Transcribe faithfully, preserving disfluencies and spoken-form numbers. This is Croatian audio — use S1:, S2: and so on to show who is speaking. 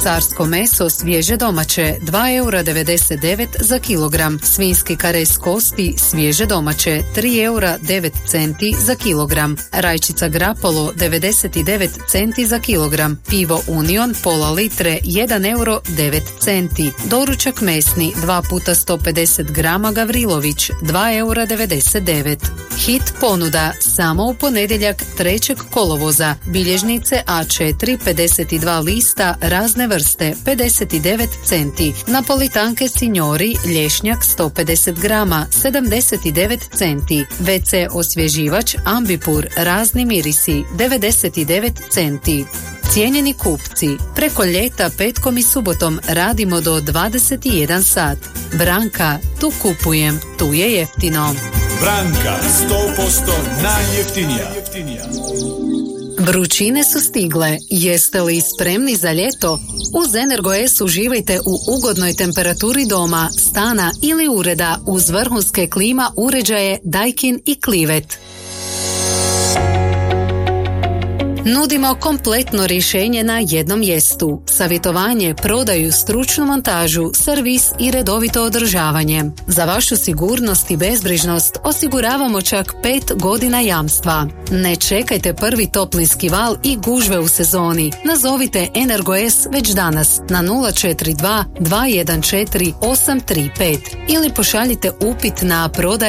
S1: Carsko meso svježe domaće dva eura devedeset devet za kilogram. Svinjski karez kosti svježe domaće tri eura devet centi za kilogram. Rajčica Grapolo devedeset devet centi za kilogram. Pivo Union pola litre jedan euro devet centi. Doručak mesni dva puta sto pedeset grama Gavrilović dva eura devedeset devet. Hit ponuda samo u ponedjeljak trećeg kolovoza. Bilježnice A četiri pedeset dva lista razne vrste pedeset devet centi. Napolitanke Signori lješnjak sto pedeset grama sedamdeset devet centi. ve ce osvježivač Ambipur razni mirisi devedeset devet centi. Cijenjeni kupci, preko ljeta petkom i subotom radimo do dvadeset jedan sat. Branka, tu kupujem, tu je jeftino.
S2: Branka, sto posto najjeftinija.
S1: Vrućine su stigle. Jeste li spremni za ljeto? Uz Energo-S uživajte u ugodnoj temperaturi doma, stana ili ureda uz vrhunske klima uređaje Daikin i Clivet. Nudimo kompletno rješenje na jednom mjestu. Savjetovanje, prodaju, stručnu montažu, servis i redovito održavanje. Za vašu sigurnost i bezbrižnost osiguravamo čak pet godina jamstva. Ne čekajte prvi toplinski val i gužve u sezoni. Nazovite Energo-S već danas na nula četiri dva dva jedan četiri osam tri pet ili pošaljite upit na prodaj